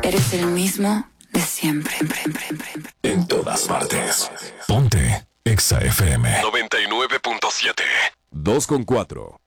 Eres el mismo de siempre. En todas partes. Ponte Exa FM 99.7. 2.4.